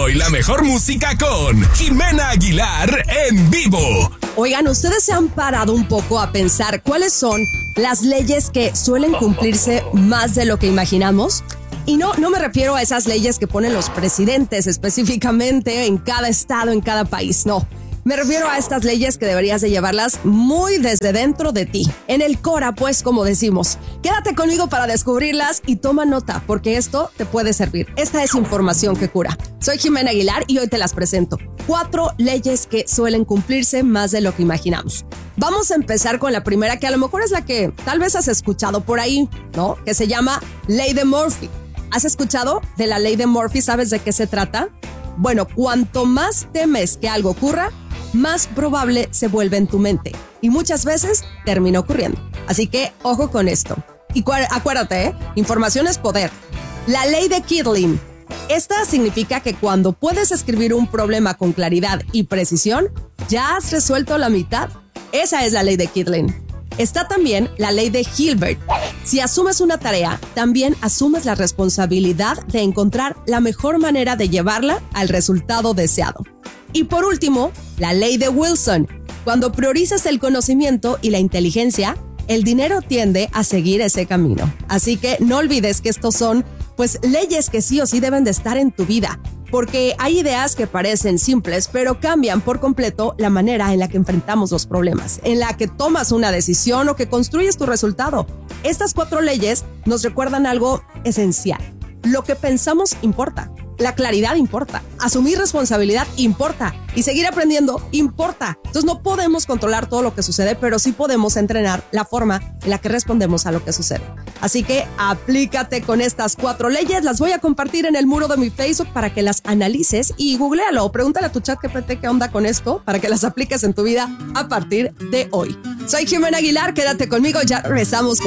y la mejor música con Jimena Aguilar en vivo. Oigan, ¿ustedes se han parado un poco a pensar cuáles son las leyes que suelen cumplirse más de lo que imaginamos? Y no me refiero a esas leyes que ponen los presidentes específicamente en cada estado, en cada país, no. Me refiero a estas leyes que deberías de llevarlas muy desde dentro de ti, en el cora, pues, como decimos. Quédate conmigo para descubrirlas y toma nota, porque esto te puede servir. Esta es información que cura. Soy Jimena Aguilar y hoy te las presento. 4 leyes que suelen cumplirse más de lo que imaginamos. Vamos a empezar con la primera, que a lo mejor es la que tal vez has escuchado por ahí, ¿no? Que se llama Ley de Murphy. ¿Has escuchado de la Ley de Murphy? ¿Sabes de qué se trata? Bueno, cuanto más temes que algo ocurra, más probable se vuelve en tu mente. Y muchas veces termina ocurriendo. Así que, ojo con esto. Y acuérdate, información es poder. La ley de Killing. Esta significa que cuando puedes escribir un problema con claridad y precisión, ya has resuelto la mitad. Esa es la ley de Killing. Está también la ley de Hilbert. Si asumes una tarea, también asumes la responsabilidad de encontrar la mejor manera de llevarla al resultado deseado. Y por último, la ley de Wilson. Cuando priorizas el conocimiento y la inteligencia, el dinero tiende a seguir ese camino. Así que no olvides que estos son, pues, leyes que sí o sí deben de estar en tu vida. Porque hay ideas que parecen simples, pero cambian por completo la manera en la que enfrentamos los problemas, en la que tomas una decisión o que construyes tu resultado. Estas 4 leyes nos recuerdan algo esencial. Lo que pensamos importa. La claridad importa, asumir responsabilidad importa y seguir aprendiendo importa. Entonces no podemos controlar todo lo que sucede, pero sí podemos entrenar la forma en la que respondemos a lo que sucede. Así que aplícate con estas 4 leyes. Las voy a compartir en el muro de mi Facebook para que las analices y googléalo o pregúntale a tu ChatGPT qué onda con esto para que las apliques en tu vida a partir de hoy. Soy Jimena Aguilar, quédate conmigo, ya regresamos.